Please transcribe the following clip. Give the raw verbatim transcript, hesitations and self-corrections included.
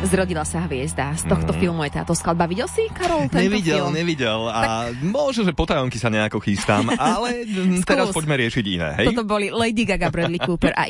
Zrodila sa hviezda. Z tohto mm. filmu je táto skladba. Videl si, Karol, tento nevidel, film? Nevidel, A tak... možno, že potajomky sa nejako chystám, ale teraz poďme riešiť iné, hej? Toto boli Lady Gaga, Bradley Cooper a